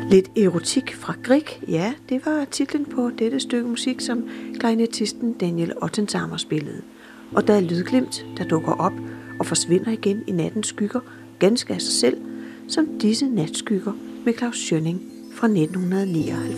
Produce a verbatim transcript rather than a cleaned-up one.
Lidt erotik fra Grieg, ja, det var titlen på dette stykke musik, som klarinettisten Daniel Ottensamer spillede. Og der er lydglimt, der dukker op og forsvinder igen i nattens skygger, ganske af sig selv, som disse natskygger med Klaus Schønning fra nitten nioghalvfems.